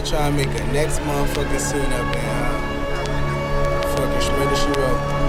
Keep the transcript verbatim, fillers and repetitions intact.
I try and make a next motherfucking scene up in uh, fucking Shredder She Wrote.